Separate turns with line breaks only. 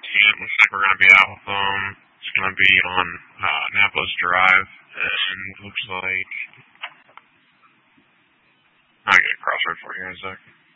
15th. Looks like we're going to be out with them. It's going to be on Annapolis Drive, and looks like I'll get a crossroad for you in a sec.